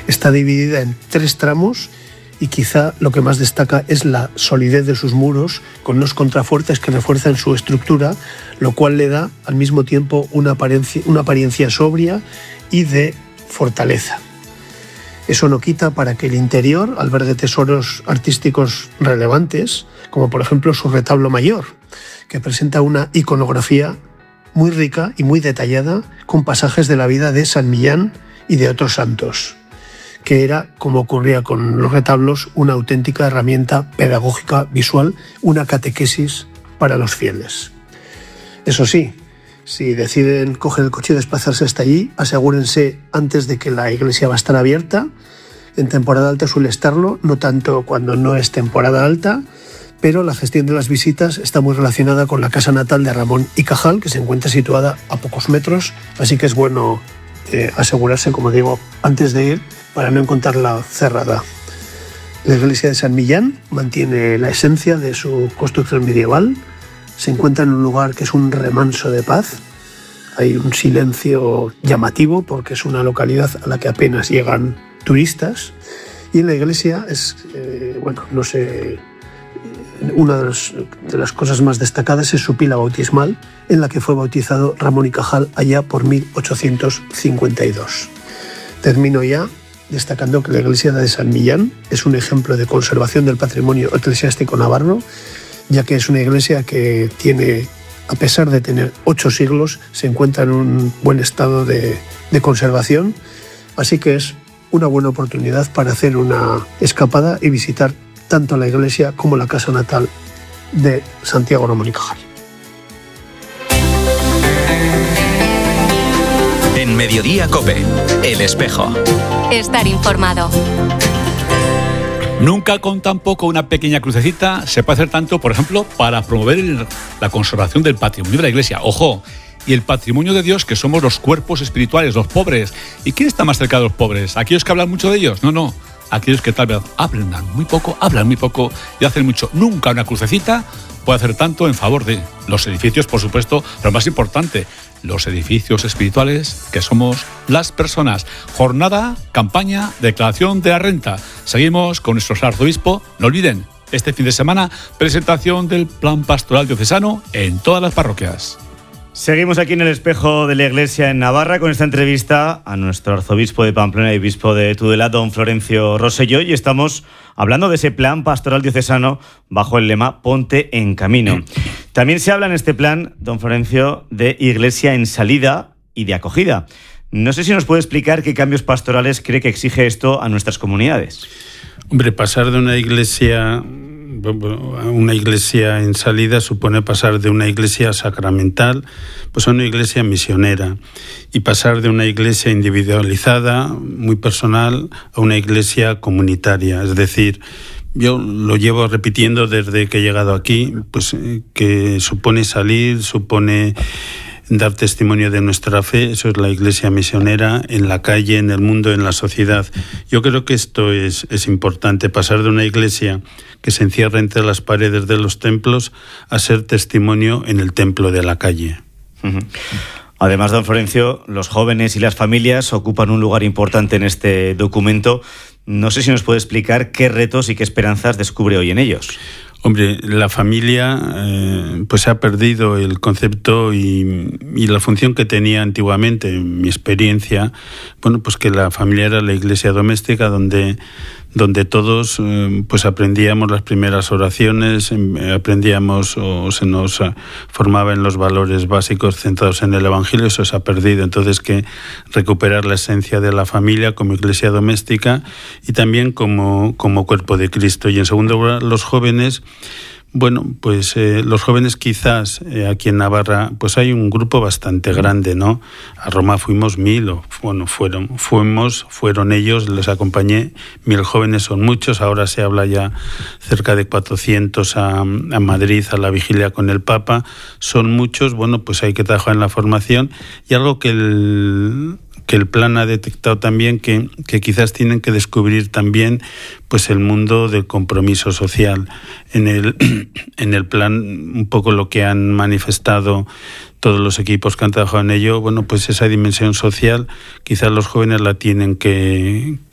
Está dividida en 3 tramos y quizá lo que más destaca es la solidez de sus muros, con unos contrafuertes que refuerzan su estructura, lo cual le da al mismo tiempo una apariencia sobria y de fortaleza. Eso no quita para que el interior albergue tesoros artísticos relevantes, como por ejemplo su retablo mayor, que presenta una iconografía muy rica y muy detallada, con pasajes de la vida de San Millán y de otros santos, que era, como ocurría con los retablos, una auténtica herramienta pedagógica visual, una catequesis para los fieles. Eso sí, si deciden coger el coche y desplazarse hasta allí, asegúrense antes de que la iglesia va a estar abierta. En temporada alta suele estarlo, no tanto cuando no es temporada alta, pero la gestión de las visitas está muy relacionada con la casa natal de Ramón y Cajal, que se encuentra situada a pocos metros, así que es bueno asegurarse, como digo, antes de ir, para no encontrarla cerrada. La iglesia de San Millán mantiene la esencia de su construcción medieval. Se encuentra en un lugar que es un remanso de paz. Hay un silencio llamativo porque es una localidad a la que apenas llegan turistas. Y en la iglesia es, una de las cosas más destacadas es su pila bautismal, en la que fue bautizado Ramón y Cajal allá por 1852. Termino ya destacando que la iglesia de San Millán es un ejemplo de conservación del patrimonio eclesiástico navarro, ya que es una iglesia que tiene, a pesar de tener 8 siglos, se encuentra en un buen estado de conservación, así que es una buena oportunidad para hacer una escapada y visitar tanto la iglesia como la casa natal de Santiago Ramón y Cajal. En Mediodía COPE, El Espejo. Estar informado. Nunca con tan poco una pequeña crucecita se puede hacer tanto, por ejemplo, para promover la conservación del patrimonio de la Iglesia. ¡Ojo! Y el patrimonio de Dios, que somos los cuerpos espirituales, los pobres. ¿Y quién está más cerca de los pobres? ¿Aquellos que hablan mucho de ellos? No. Aquellos que tal vez hablan muy poco y hacen mucho. Nunca una crucecita puede hacer tanto en favor de los edificios, por supuesto, pero más importante, los edificios espirituales, que somos las personas. Jornada, campaña, declaración de la renta. Seguimos con nuestro arzobispo. No olviden, este fin de semana, presentación del Plan Pastoral Diocesano en todas las parroquias. Seguimos aquí en el Espejo de la Iglesia en Navarra con esta entrevista a nuestro arzobispo de Pamplona y obispo de Tudela, don Florencio Rosselló, y estamos hablando de ese plan pastoral diocesano bajo el lema Ponte en Camino. También se habla en este plan, don Florencio, de iglesia en salida y de acogida. No sé si nos puede explicar qué cambios pastorales cree que exige esto a nuestras comunidades. Hombre, pasar de una iglesia en salida supone pasar de una iglesia sacramental pues a una iglesia misionera, y pasar de una iglesia individualizada, muy personal, a una iglesia comunitaria. Es decir, yo lo llevo repitiendo desde que he llegado aquí, pues que supone salir, supone dar testimonio de nuestra fe. Eso es la iglesia misionera en la calle, en el mundo, en la sociedad. Yo creo que esto es importante, pasar de una iglesia que se encierra entre las paredes de los templos a ser testimonio en el templo de la calle. Uh-huh. Además, don Florencio, los jóvenes y las familias ocupan un lugar importante en este documento. No sé si nos puede explicar qué retos y qué esperanzas descubre hoy en ellos. Hombre, la familia pues ha perdido el concepto y la función que tenía antiguamente. En mi experiencia, pues que la familia era la iglesia doméstica donde todos pues aprendíamos las primeras oraciones, aprendíamos o se nos formaba en los valores básicos centrados en el Evangelio. Eso se ha perdido. Entonces, que recuperar la esencia de la familia como iglesia doméstica y también como cuerpo de Cristo. Y en segundo lugar, los jóvenes. Los jóvenes quizás aquí en Navarra pues hay un grupo bastante grande, ¿no? A Roma fuimos 1000, fueron ellos, les acompañé, 1000 jóvenes son muchos. Ahora se habla ya cerca de 400 a Madrid a la vigilia con el Papa, son muchos. Pues hay que trabajar en la formación, y algo que el plan ha detectado también, que quizás tienen que descubrir también pues el mundo del compromiso social. En el plan, un poco lo que han manifestado todos los equipos que han trabajado en ello, pues esa dimensión social quizás los jóvenes la tienen que